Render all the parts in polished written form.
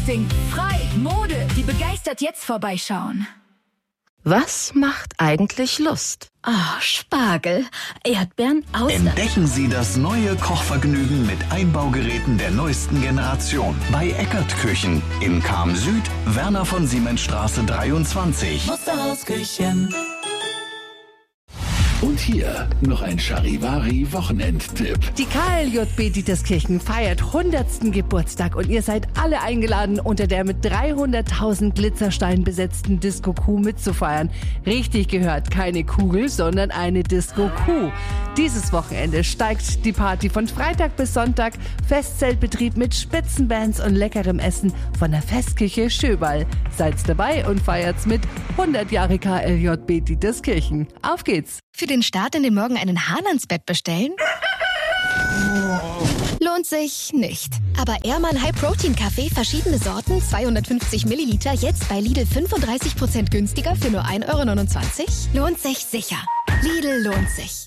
Shopping, frei, Mode, die begeistert jetzt vorbeischauen. Was macht eigentlich Lust? Spargel, Erdbeeren, Austern. Entdecken Sie das neue Kochvergnügen mit Einbaugeräten der neuesten Generation. Bei Eckert Küchen in Cham Süd, Werner von Siemensstraße 23. Musterhausküchen. Und hier noch ein Charivari-Wochenendtipp. Die KLJB Dieterskirchen feiert 100. Geburtstag und ihr seid alle eingeladen, unter der mit 300.000 Glitzersteinen besetzten Disco-Kuh mitzufeiern. Richtig gehört, keine Kugel, sondern eine Disco-Kuh. Dieses Wochenende steigt die Party von Freitag bis Sonntag. Festzeltbetrieb mit Spitzenbands und leckerem Essen von der Festkirche Schöball. Seid dabei und feiert's mit 100 Jahre KLJB Dieterskirchen. Auf geht's! Für den Start in den Morgen einen Hahn ans Bett bestellen? Lohnt sich nicht. Aber Ehrmann High Protein Kaffee, verschiedene Sorten, 250 Milliliter, jetzt bei Lidl 35% günstiger für nur 1,29 €? Lohnt sich sicher. Lidl lohnt sich.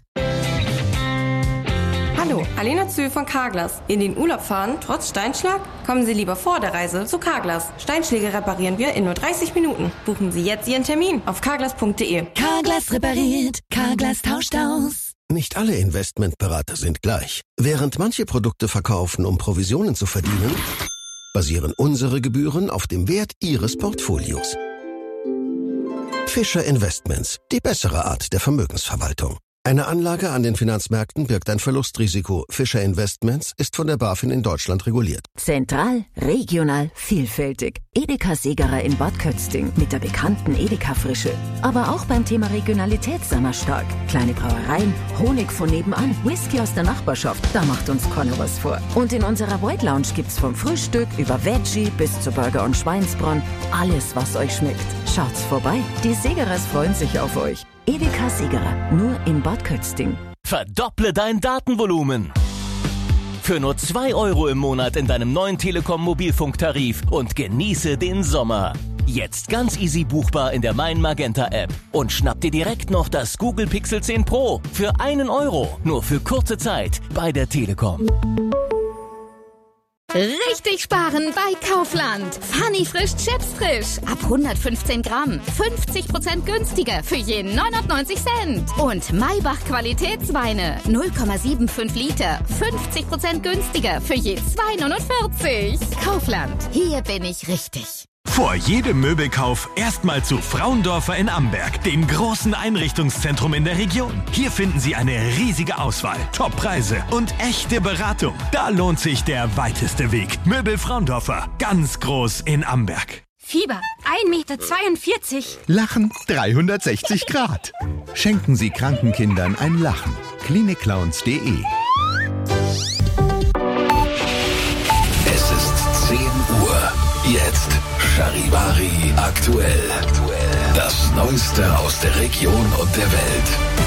Hallo, Alena Zühl von Carglass. In den Urlaub fahren, trotz Steinschlag? Kommen Sie lieber vor der Reise zu Carglass. Steinschläge reparieren wir in nur 30 Minuten. Buchen Sie jetzt Ihren Termin auf carglass.de. Carglass repariert, Carglass tauscht aus. Nicht alle Investmentberater sind gleich. Während manche Produkte verkaufen, um Provisionen zu verdienen, basieren unsere Gebühren auf dem Wert Ihres Portfolios. Fischer Investments, die bessere Art der Vermögensverwaltung. Eine Anlage an den Finanzmärkten birgt ein Verlustrisiko. Fischer Investments ist von der BaFin in Deutschland reguliert. Zentral, regional, vielfältig. Edeka Segerer in Bad Kötzting mit der bekannten Edeka-Frische. Aber auch beim Thema Regionalität sind wir stark. Kleine Brauereien, Honig von nebenan, Whisky aus der Nachbarschaft, da macht uns keiner was vor. Und in unserer White Lounge gibt's vom Frühstück über Veggie bis zu Burger und Schweinsbraten alles, was euch schmeckt. Schaut's vorbei, die Segerers freuen sich auf euch. Edeka Segerer, nur in Bad Kötzting. Verdopple dein Datenvolumen. Für nur 2 € im Monat in deinem neuen Telekom-Mobilfunktarif und genieße den Sommer. Jetzt ganz easy buchbar in der Mein Magenta App. Und schnapp dir direkt noch das Google Pixel 10 Pro für 1 €. Nur für kurze Zeit bei der Telekom. Richtig sparen bei Kaufland. Funny frisch Chips frisch. Ab 115 Gramm. 50% günstiger für je 99 Cent. Und Maybach Qualitätsweine. 0,75 Liter. 50% günstiger für je 2,49. Kaufland. Hier bin ich richtig. Vor jedem Möbelkauf erstmal zu Frauendorfer in Amberg, dem großen Einrichtungszentrum in der Region. Hier finden Sie eine riesige Auswahl, Top-Preise und echte Beratung. Da lohnt sich der weiteste Weg. Möbel Frauendorfer, ganz groß in Amberg. Fieber 1,42 Meter. Lachen 360 Grad. Schenken Sie kranken Kindern ein Lachen. Klinikclowns.de. Es ist 10 Uhr. Jetzt Charivari aktuell. Das Neueste aus der Region und der Welt.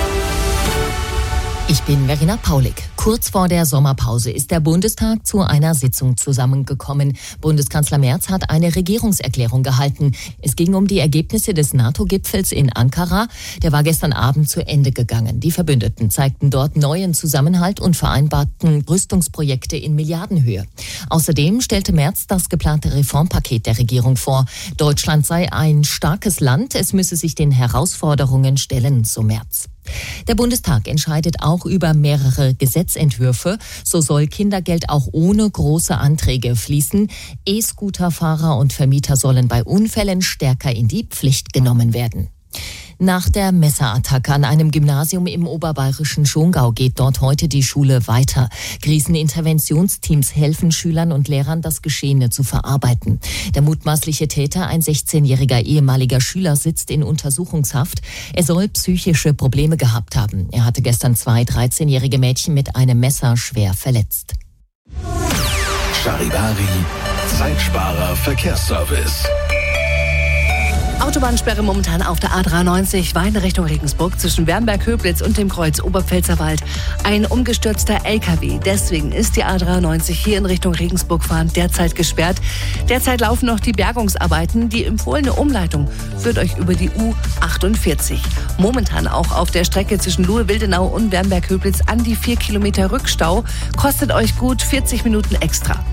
Ich bin Verena Paulik. Kurz vor der Sommerpause ist der Bundestag zu einer Sitzung zusammengekommen. Bundeskanzler Merz hat eine Regierungserklärung gehalten. Es ging um die Ergebnisse des NATO-Gipfels in Ankara. Der war gestern Abend zu Ende gegangen. Die Verbündeten zeigten dort neuen Zusammenhalt und vereinbarten Rüstungsprojekte in Milliardenhöhe. Außerdem stellte Merz das geplante Reformpaket der Regierung vor. Deutschland sei ein starkes Land. Es müsse sich den Herausforderungen stellen, so Merz. Der Bundestag entscheidet auch über mehrere Gesetzentwürfe. So soll Kindergeld auch ohne große Anträge fließen. E-Scooterfahrer und Vermieter sollen bei Unfällen stärker in die Pflicht genommen werden. Nach der Messerattacke an einem Gymnasium im oberbayerischen Schongau geht dort heute die Schule weiter. Kriseninterventionsteams helfen Schülern und Lehrern, das Geschehene zu verarbeiten. Der mutmaßliche Täter, ein 16-jähriger ehemaliger Schüler, sitzt in Untersuchungshaft. Er soll psychische Probleme gehabt haben. Er hatte gestern 2 13-jährige Mädchen mit einem Messer schwer verletzt. Charivari, Zeitsparer Verkehrsservice. Autobahnsperre momentan auf der A93 Weiden Richtung Regensburg zwischen Wernberg-Höblitz und dem Kreuz Oberpfälzerwald. Ein umgestürzter LKW. Deswegen ist die A93 hier in Richtung Regensburg fahren derzeit gesperrt. Derzeit laufen noch die Bergungsarbeiten. Die empfohlene Umleitung führt euch über die U48. Momentan auch auf der Strecke zwischen Luhe-Wildenau und Wernberg-Höblitz an die 4 Kilometer Rückstau. Kostet euch gut 40 Minuten extra.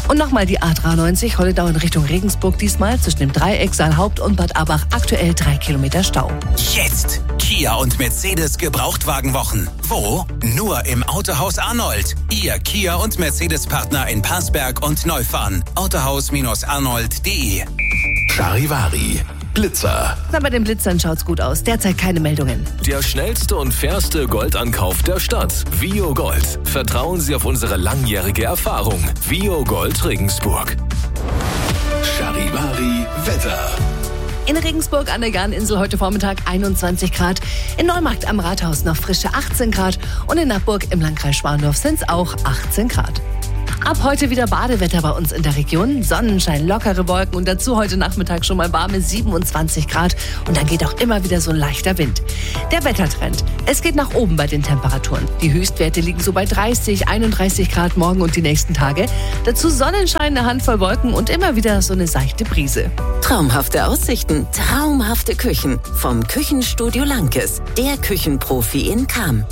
Und nochmal die A93 Holledau in Richtung Regensburg, diesmal zwischen dem Dreieck Saalhaupt und Bad Abach, aktuell 3 Kilometer Stau. Jetzt Kia und Mercedes Gebrauchtwagenwochen. Wo? Nur im Autohaus Arnold. Ihr Kia und Mercedes-Partner in Parsberg und Neufahren. Autohaus-arnold.de. Charivari. Blitzer. Na, bei den Blitzern schaut's gut aus. Derzeit keine Meldungen. Der schnellste und fairste Goldankauf der Stadt. Vio Gold. Vertrauen Sie auf unsere langjährige Erfahrung. Vio Gold Regensburg. Charivari Wetter. In Regensburg an der Garninsel heute Vormittag 21 Grad. In Neumarkt am Rathaus noch frische 18 Grad. Und in Nappburg im Landkreis Schwandorf sind's auch 18 Grad. Ab heute wieder Badewetter bei uns in der Region. Sonnenschein, lockere Wolken und dazu heute Nachmittag schon mal warme 27 Grad. Und dann geht auch immer wieder so ein leichter Wind. Der Wettertrend. Es geht nach oben bei den Temperaturen. Die Höchstwerte liegen so bei 30, 31 Grad morgen und die nächsten Tage. Dazu Sonnenschein, eine Handvoll Wolken und immer wieder so eine seichte Brise. Traumhafte Aussichten, traumhafte Küchen. Vom Küchenstudio Lankes. Der Küchenprofi in Cham.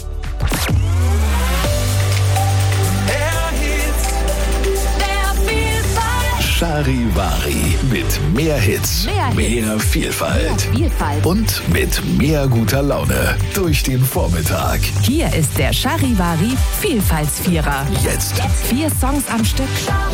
Charivari mit mehr Hits, mehr Vielfalt und mit mehr guter Laune durch den Vormittag. Hier ist der Charivari Vielfaltsvierer. Jetzt 4 Songs am Stück.